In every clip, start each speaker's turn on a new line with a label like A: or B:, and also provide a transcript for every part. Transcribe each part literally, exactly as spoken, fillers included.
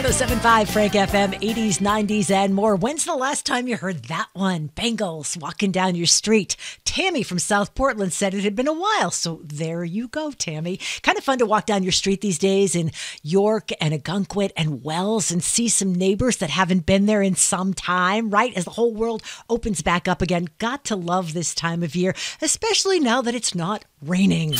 A: one oh seven point five Frank F M, eighties, nineties, and more. When's the last time you heard that one? Bengals walking down your street. Tammy from South Portland said it had been a while, so there you go, Tammy. Kind of fun to walk down your street these days in York and Ogunquit and Wells and see some neighbors that haven't been there in some time, right? As the whole world opens back up again. Got to love this time of year, especially now that it's not raining.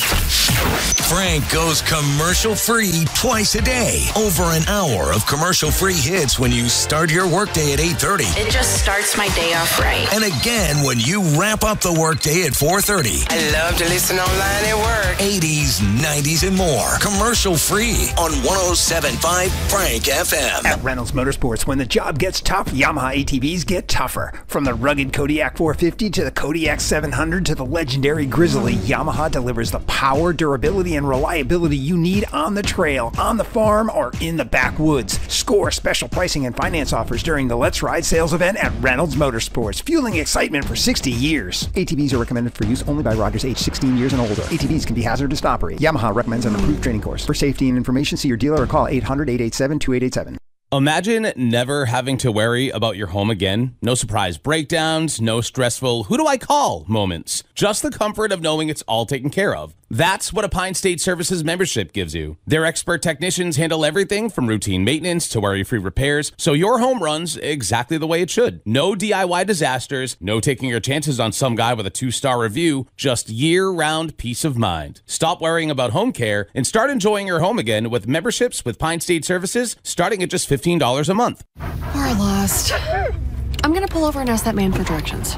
B: Frank goes commercial-free twice a day. Over an hour of commercial-free hits when you start your workday at eight thirty.
C: It just starts my day off right.
B: And again when you wrap up the workday at four thirty.
C: I love to listen online at work.
B: eighties, nineties, and more. Commercial-free on one oh seven point five Frank F M.
D: At Reynolds Motorsports, when the job gets tough, Yamaha A T Vs get tougher. From the rugged Kodiak four fifty to the Kodiak seven hundred to the legendary Grizzly, Yamaha delivers the power, durability, and reliability you need on the trail, on the farm, or in the backwoods. Score special pricing and finance offers during the Let's Ride sales event at Reynolds Motorsports, fueling excitement for sixty years. A T Vs are recommended for use only by riders age sixteen years and older. A T Vs can be hazardous to operate. Yamaha recommends an approved training course. For safety and information, see your dealer or call eight hundred, eight eight seven, two eight eight seven.
E: Imagine never having to worry about your home again. No surprise breakdowns, no stressful who do I call moments. Just the comfort of knowing it's all taken care of. That's what a Pine State Services membership gives you. Their expert technicians handle everything from routine maintenance to worry-free repairs, so your home runs exactly the way it should. No D I Y disasters, no taking your chances on some guy with a two-star review, just year-round peace of mind. Stop worrying about home care and start enjoying your home again with memberships with Pine State Services starting at just fifteen dollars a month.
F: We're lost. I'm gonna pull over and ask that man for directions.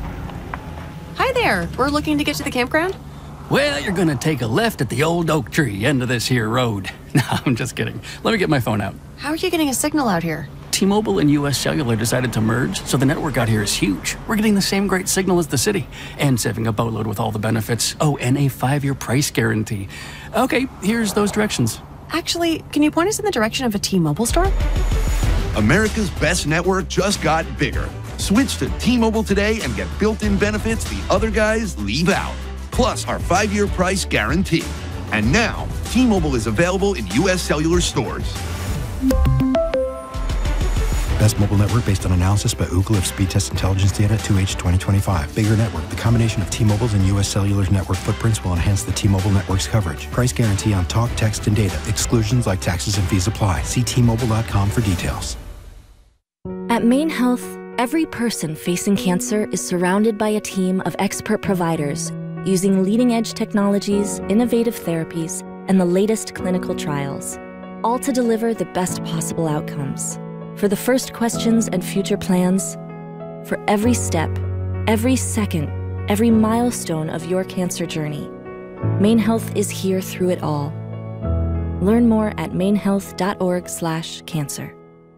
F: Hi there, we're looking to get to the campground.
G: Well, you're gonna take a left at the old oak tree end of this here road. No, I'm just kidding. Let me get my phone out.
F: How are you getting a signal out here?
G: T-Mobile and U S Cellular decided to merge, so the network out here is huge. We're getting the same great signal as the city, and saving a boatload with all the benefits. Oh, and a five-year price guarantee. Okay, here's those directions.
F: Actually, can you point us in the direction of a T-Mobile store?
H: America's best network just got bigger. Switch to T-Mobile today and get built-in benefits the other guys leave out. Plus our five-year price guarantee. And now, T-Mobile is available in U S Cellular stores.
I: Best mobile network based on analysis by Ookla of speed test intelligence data two H twenty twenty-five. Bigger network. The combination of T-Mobile's and U S Cellular's network footprints will enhance the T-Mobile network's coverage. Price guarantee on talk, text, and data. Exclusions like taxes and fees apply. See T Mobile dot com for details.
J: At Maine Health, every person facing cancer is surrounded by a team of expert providers using leading-edge technologies, innovative therapies, and the latest clinical trials, all to deliver the best possible outcomes. For the first questions and future plans, for every step, every second, every milestone of your cancer journey, Maine Health is here through it all. Learn more at mainehealth dot org slash cancer.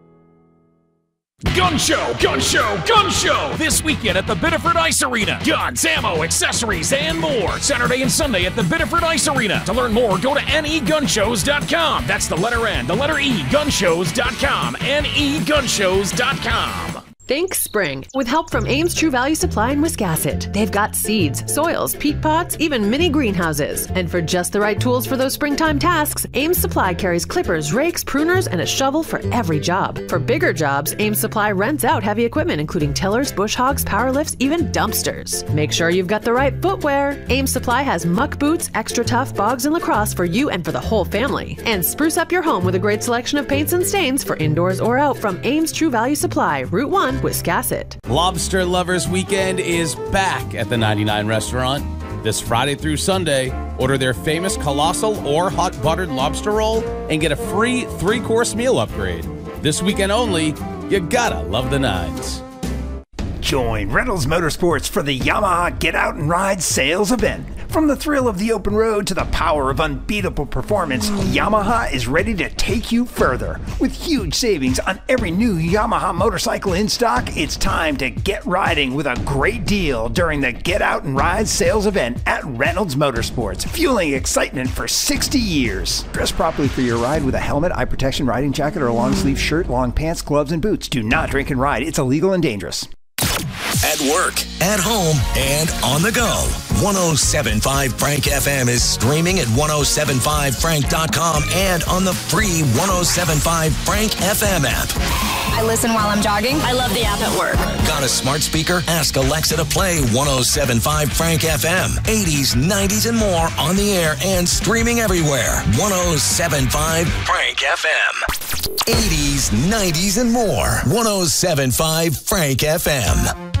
K: Gun Show, Gun Show, Gun Show! This weekend at the Biddeford Ice Arena. Guns, ammo, accessories, and more. Saturday and Sunday at the Biddeford Ice Arena. To learn more, go to N E gun shows dot com. That's the letter N, the letter E, gun shows dot com. N E gun shows dot com.
L: Think spring. With help from Ames True Value Supply in Wiscasset. They've got seeds, soils, peat pots, even mini greenhouses. And for just the right tools for those springtime tasks, Ames Supply carries clippers, rakes, pruners, and a shovel for every job. For bigger jobs, Ames Supply rents out heavy equipment including tillers, bush hogs, power lifts, even dumpsters. Make sure you've got the right footwear. Ames Supply has muck boots, extra tough, bogs, and lacrosse for you and for the whole family. And spruce up your home with a great selection of paints and stains for indoors or out from Ames True Value Supply, Route one, Wiscasset.
E: Lobster Lovers Weekend is back at the ninety-nine restaurant. This Friday through Sunday, order their famous colossal or hot buttered lobster roll and get a free three-course meal upgrade. This weekend only, you gotta love the nines.
D: Join Reynolds Motorsports for the Yamaha Get Out and Ride sales event. From the thrill of the open road to the power of unbeatable performance, Yamaha is ready to take you further. With huge savings on every new Yamaha motorcycle in stock, it's time to get riding with a great deal during the Get Out and Ride sales event at Reynolds Motorsports, fueling excitement for sixty years. Dress properly for your ride with a helmet, eye protection, riding jacket, or a long sleeve shirt, long pants, gloves, and boots. Do not drink and ride. It's illegal and dangerous.
B: at work, at home, and on the go. ten seventy-five Frank F M is streaming at ten seventy-five frank dot com and on the free ten seventy-five Frank F M app.
M: I listen while I'm jogging. I love the app at work.
B: Got a smart speaker? Ask Alexa to play ten seventy-five Frank F M. eighties, nineties, and more on the air and streaming everywhere. ten seventy-five Frank F M. eighties, nineties, and more. ten seventy-five Frank F M.